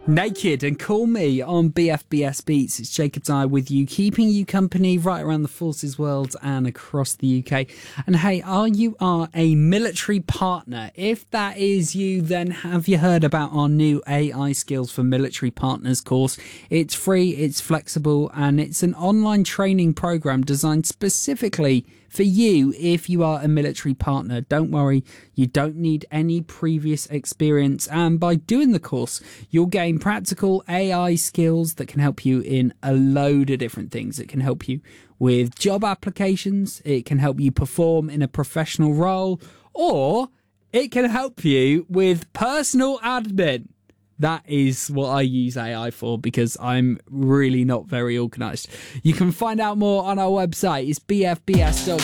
Naked and call me on BFBS Beats. It's Jacob's Eye with you, keeping you company right around the forces world and across the UK. And hey, are you a military partner? If that is you, then have you heard about our new AI Skills for Military Partners course? It's free, it's flexible, and it's an online training program designed specifically for you if you are a military partner. Don't worry, you don't need any previous experience, and by doing the course you'll gain practical AI skills that can help you in a load of different things. It can help you with job applications, it can help you perform in a professional role, or it can help you with personal admin. That is what I use AI for, because I'm really not very organised. You can find out more on our website. It's bfbs.co.uk.